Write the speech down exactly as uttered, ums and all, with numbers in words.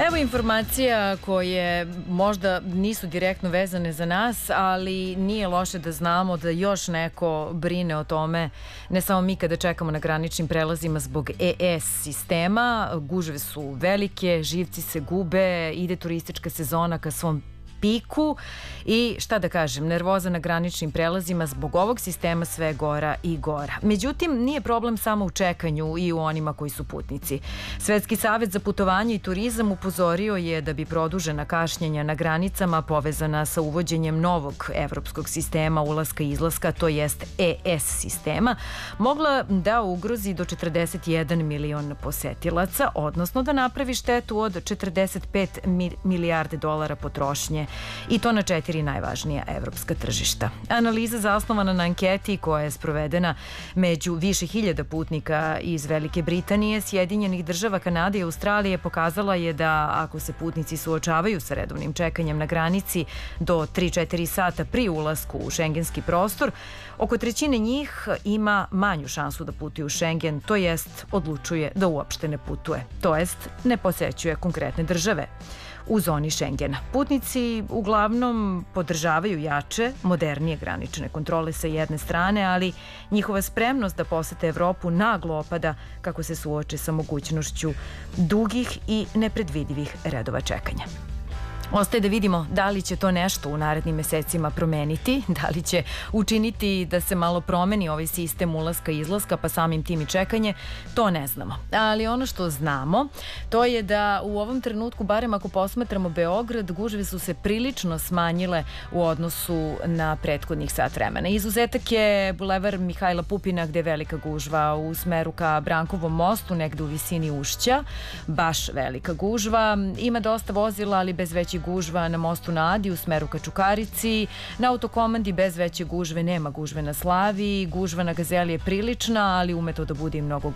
Evo informacija koje možda nisu direktno vezane za nas, ali nije loše da znamo da još neko brine o tome, ne samo mi kada čekamo na graničnim prelazima zbog E E S sistema. Gužve su velike, živci se gube, ide turistička sezona ka svom piku i šta da kažem, nervoza na graničnim prelazima zbog ovog sistema sve gora i gora. Međutim, nije problem samo u čekanju i u onima koji su putnici. Svetski savet za putovanje i turizam upozorio je da bi produžena kašnjenja na granicama povezana sa uvođenjem novog evropskog sistema ulaska i izlaska, to jest E E S sistema, mogla da ugrozi do četrdeset jedan milion posetilaca, odnosno da napravi štetu od četrdeset pet milijarde dolara potrošnje, i to na četiri najvažnija evropska tržišta. Analiza zasnovana na anketi koja je sprovedena među više hiljada putnika iz Velike Britanije, Sjedinjenih država, Kanade i Australije pokazala je da ako se putnici suočavaju sa redovnim čekanjem na granici do tri do četiri sata pri ulasku u šengenski prostor, oko trećine njih ima manju šansu da putuje u Šengen, to jest odlučuje da uopšte ne putuje, to jest ne posećuje konkretne države u zoni Šengena. Putnici uglavnom podržavaju jače, modernije granične kontrole sa jedne strane, ali njihova spremnost da posete Evropu naglo opada kako se suoče sa mogućnošću dugih i nepredvidivih redova čekanja. Ostaje da vidimo da li će to nešto u narednim mesecima promeniti, da li će učiniti da se malo promeni ovaj sistem ulaska i izlaska, pa samim tim i čekanje, to ne znamo. Ali ono što znamo, to je da u ovom trenutku, barem ako posmatramo Beograd, gužve su se prilično smanjile u odnosu na prethodnih sat vremena. Izuzetak je bulevar Mihajla Pupina, gde je velika gužva u smeru ka Brankovom mostu, negde u visini Ušća, baš velika gužva. Ima dosta vozila, ali bez većih gužva na mostu na Adi u smeru ka Čukarici. Na autokomandi bez veće gužve nema gužve na Slaviji. Gužva na Gazeli je prilična, ali umeto da bude i mnogo